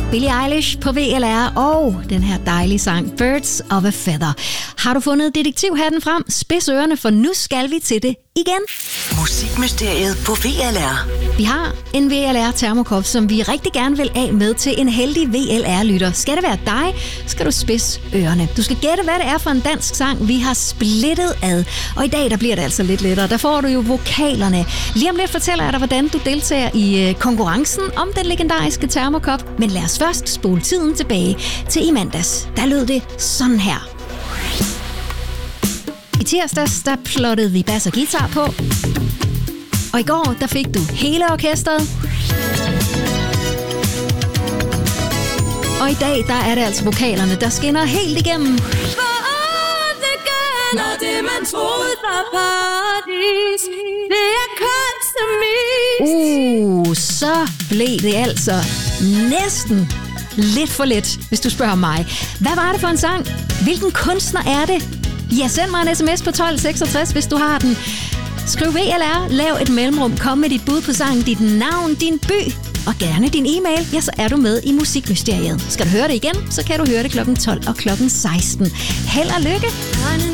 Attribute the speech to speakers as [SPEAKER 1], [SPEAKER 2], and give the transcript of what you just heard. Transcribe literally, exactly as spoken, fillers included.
[SPEAKER 1] Billie Eilish på V L R og den her dejlige sang Birds of a Feather. Har du fundet detektivhatten frem? Spids ørerne, for nu skal vi til det igen.
[SPEAKER 2] Musikmysteriet på V L R.
[SPEAKER 1] Vi har en V L R termokop, som vi rigtig gerne vil af med til en heldig V L R-lytter. Skal det være dig, skal du spidse ørerne. Du skal gætte, hvad det er for en dansk sang, vi har splittet ad. Og i dag, der bliver det altså lidt lettere. Der får du jo vokalerne. Lige om lidt fortæller jeg dig, hvordan du deltager i konkurrencen om den legendariske termokop. Men lad os først spole tiden tilbage til i mandags. Der lød det sådan her. I tirsdags, der plottede vi bass og guitar på. Og i går, der fik du hele orkestret. Og i dag, der er det altså vokalerne, der skinner helt igennem.
[SPEAKER 3] Når det man troede var paradis, det er kunst.
[SPEAKER 1] Uh, så blev det altså næsten lidt for let, hvis du spørger mig. Hvad var det for en sang? Hvilken kunstner er det? Ja, send mig en sms på tolv seksogtres, hvis du har den. Skriv V L R, lav et mellemrum, kom med dit bud på sangen, dit navn, din by og gerne din e-mail, ja, så er du med i Musikmysteriet. Skal du høre det igen, så kan du høre det klokken tolv og klokken seksten. Held og lykke!